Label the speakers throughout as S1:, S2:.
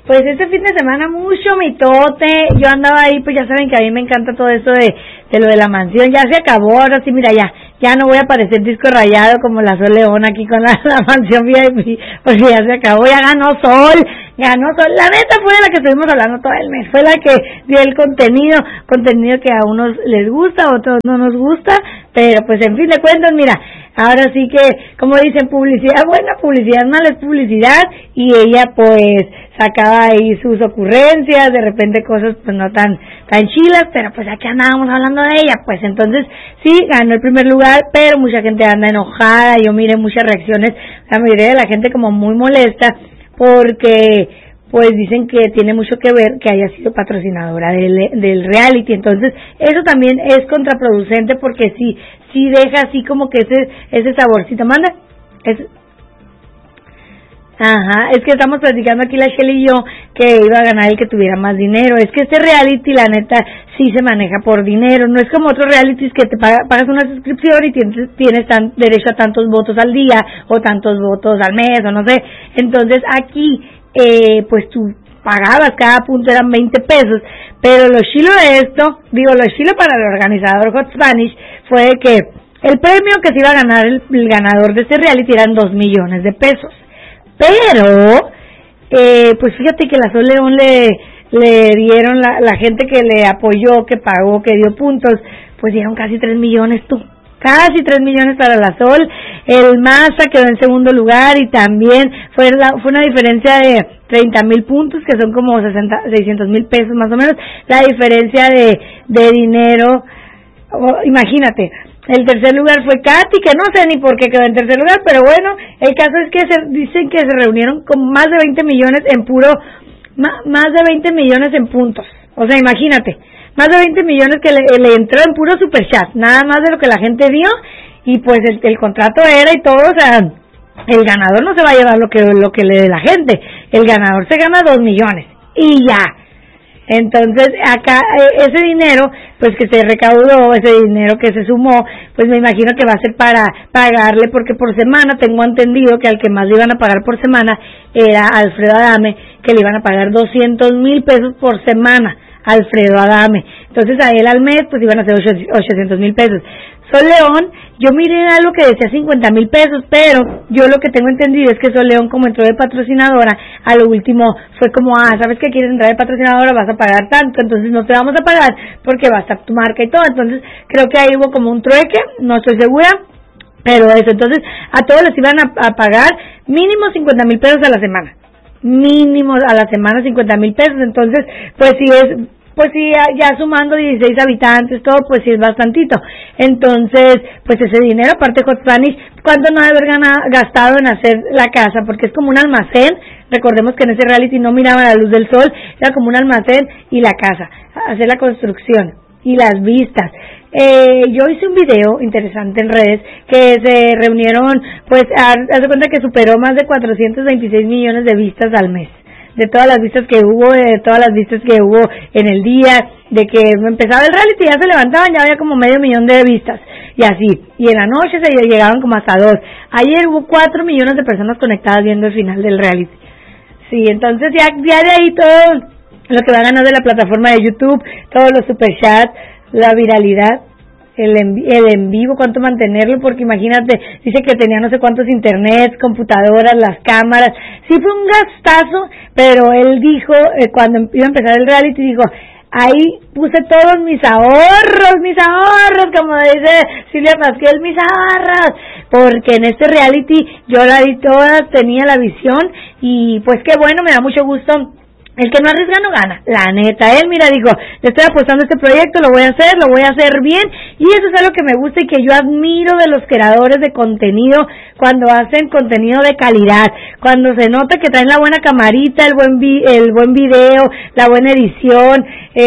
S1: Pues este fin de semana mucho mitote, yo andaba ahí, pues ya saben que a mí me encanta todo eso de lo de la mansión, ya se acabó, ahora sí, mira, ya no voy a parecer disco rayado como la Sol León aquí con la mansión VIP, porque ya se acabó, ya ganó Sol, la neta fue de la que estuvimos hablando todo el mes, fue la que dio el contenido que a unos les gusta, a otros no nos gusta, pero pues en fin de cuentas, mira, ahora sí que, como dicen, publicidad buena, publicidad mala es publicidad, y ella pues sacaba ahí sus ocurrencias, de repente cosas pues no tan chilas, pero pues aquí andábamos hablando de ella, pues entonces sí, ganó el primer lugar, pero mucha gente anda enojada, yo miré muchas reacciones, la mayoría de la gente como muy molesta, porque pues dicen que tiene mucho que ver que haya sido patrocinadora del reality, entonces eso también es contraproducente porque sí deja así como que ese saborcito, manda, es que estamos platicando aquí la Shelly y yo que iba a ganar el que tuviera más dinero. Es que este reality, la neta, sí se maneja por dinero. No es como otros realities que te pagas una suscripción y tienes derecho a tantos votos al día o tantos votos al mes o no sé. Entonces aquí, pues tú pagabas, cada punto eran 20 pesos. Pero lo chilo de esto, lo chilo para el organizador Hot Spanish fue que el premio que se iba a ganar el ganador de este reality eran 2 millones de pesos. Pero, pues fíjate que la Sol León le dieron la gente que le apoyó, que pagó, que dio puntos, pues dieron casi 3 millones casi 3 millones para la Sol. El Maza quedó en segundo lugar y también fue una diferencia de 30,000 puntos, que son como 600,000 pesos más o menos, la diferencia de dinero, imagínate. El tercer lugar fue Katy, que no sé ni por qué quedó en tercer lugar, pero bueno, el caso es que dicen que se reunieron con más de 20 millones más de 20 millones en puntos. O sea, imagínate, más de 20 millones que le entró en puro superchat, nada más de lo que la gente dio, y pues el contrato era y todo, o sea, el ganador no se va a llevar lo que le dé la gente, el ganador se gana 2 millones, y ya. Entonces, acá, ese dinero, pues que se recaudó, ese dinero que se sumó, pues me imagino que va a ser para pagarle, porque por semana tengo entendido que al que más le iban a pagar por semana era Alfredo Adame, que le iban a pagar 200,000 pesos por semana, Alfredo Adame. Entonces a él al mes, pues iban a ser 800,000 pesos. Sol León, yo miré algo que decía 50,000 pesos, pero yo lo que tengo entendido es que Sol León, como entró de patrocinadora, a lo último fue como, ¿sabes qué? Quieres entrar de patrocinadora, vas a pagar tanto, entonces no te vamos a pagar porque va a estar tu marca y todo. Entonces creo que ahí hubo como un trueque, no estoy segura, pero eso. Entonces a todos les iban a pagar mínimo 50,000 pesos a la semana, mínimo a la semana 50,000 pesos. Entonces pues sí, ya sumando 16 habitantes, todo, pues sí es bastantito. Entonces, pues ese dinero, aparte Hot Spanish, ¿cuánto no debe haber gastado en hacer la casa? Porque es como un almacén. Recordemos que en ese reality no miraba la luz del sol, era como un almacén y la casa, hacer la construcción y las vistas. Yo hice un video interesante en redes que se reunieron, pues, haz de cuenta que superó más de 426 millones de vistas al mes. De todas las vistas que hubo, en el día, de que empezaba el reality, ya se levantaban, ya había como 500,000 de vistas, y así, y en la noche se llegaban como hasta 2. Ayer hubo 4 millones de personas conectadas viendo el final del reality. Sí, entonces ya de ahí todo lo que va a ganar de la plataforma de YouTube, todos los superchats, la viralidad, el en vivo, cuánto mantenerlo, porque imagínate, dice que tenía no sé cuántos internet, computadoras, las cámaras, sí fue un gastazo, pero él dijo, cuando iba a empezar el reality, dijo, ahí puse todos mis ahorros, como dice Silvia Pasquel, mis ahorros, porque en este reality yo la di toda, tenía la visión, y pues qué bueno, me da mucho gusto. El que no arriesga no gana, la neta. Él, mira, dijo, le estoy apostando a este proyecto, lo voy a hacer bien, y eso es algo que me gusta y que yo admiro de los creadores de contenido, cuando hacen contenido de calidad, cuando se nota que traen la buena camarita, el buen video, la buena edición,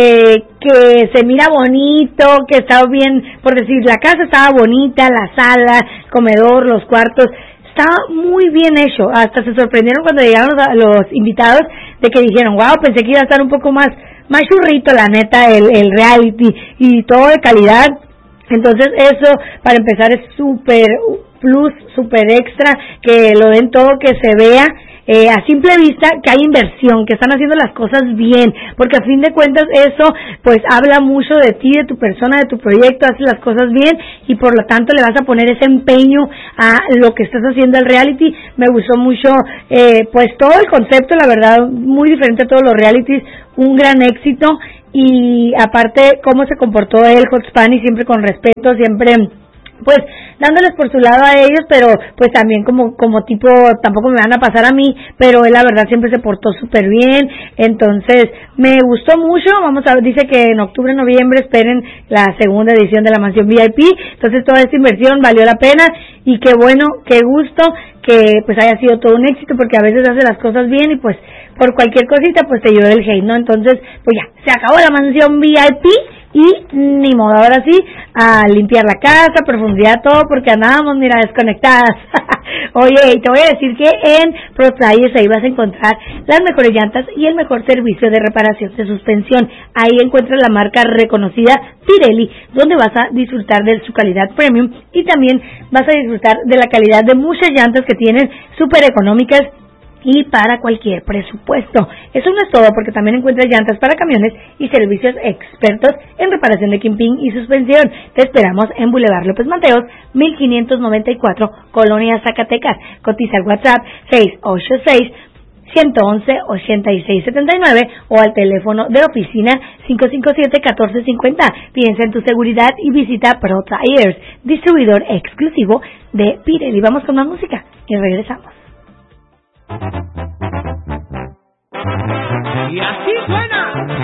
S1: que se mira bonito, que está bien, por decir, la casa estaba bonita, la sala, el comedor, los cuartos, estaba muy bien hecho. Hasta se sorprendieron cuando llegaron los invitados de que dijeron, wow, pensé que iba a estar un poco más churrito, la neta, el reality y todo de calidad. Entonces eso, para empezar, es súper plus, súper extra, que lo den todo, que se vea. a simple vista que hay inversión, que están haciendo las cosas bien, porque a fin de cuentas eso pues habla mucho de ti, de tu persona, de tu proyecto, haces las cosas bien y por lo tanto le vas a poner ese empeño a lo que estás haciendo al reality. Me gustó mucho pues todo el concepto, la verdad, muy diferente a todos los realities, un gran éxito y aparte cómo se comportó el Hot Spanish, siempre con respeto, siempre pues dándoles por su lado a ellos, pero pues también como tipo, tampoco me van a pasar a mí, pero él la verdad siempre se portó súper bien, entonces me gustó mucho. Vamos a ver, dice que en octubre, noviembre esperen la segunda edición de la Mansión VIP, entonces toda esta inversión valió la pena y qué bueno, qué gusto que pues haya sido todo un éxito, porque a veces hace las cosas bien y pues por cualquier cosita pues te llueve el hate, ¿no? Entonces pues ya, se acabó la Mansión VIP y ni modo, ahora sí, a limpiar la casa, profundidad todo, porque andábamos, mira, desconectadas. Oye, y te voy a decir que en ProTires ahí vas a encontrar las mejores llantas y el mejor servicio de reparación de suspensión. Ahí encuentras la marca reconocida Pirelli, donde vas a disfrutar de su calidad premium y también vas a disfrutar de la calidad de muchas llantas que tienen súper económicas y para cualquier presupuesto. Eso no es todo, porque también encuentras llantas para camiones y servicios expertos en reparación de kimping y suspensión. Te esperamos en Boulevard López Mateos, 1594, Colonia Zacatecas. Cotiza al WhatsApp 686-111-8679 o al teléfono de oficina 557-1450. Piensa en tu seguridad y visita Pro Tires, distribuidor exclusivo de Pirelli. Vamos con más música y regresamos.
S2: Y así suena.